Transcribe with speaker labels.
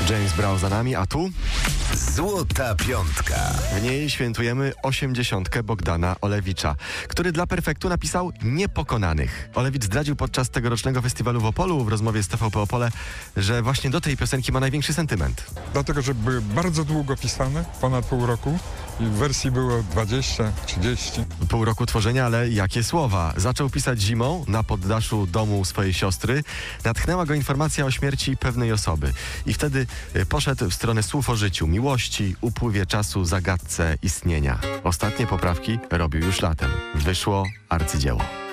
Speaker 1: James Brown za nami, a tu
Speaker 2: Złota Piątka.
Speaker 1: w niej świętujemy 80 Bogdana Olewicza, który dla Perfektu napisał Niepokonanych. Olewicz zdradził podczas tegorocznego festiwalu w Opolu w rozmowie z TVP Opole, że właśnie do tej piosenki ma największy sentyment.
Speaker 3: Dlatego, że były bardzo długo pisane, ponad pół roku i w wersji było 20, 30.
Speaker 1: Pół roku tworzenia, ale jakie słowa. Zaczął pisać zimą na poddaszu domu swojej siostry. Natchnęła go informacja o śmierci pewnej osoby. I wtedy poszedł w stronę słów o życiu, miłości, upływie czasu, zagadce istnienia. Ostatnie poprawki robił już latem. Wyszło arcydzieło.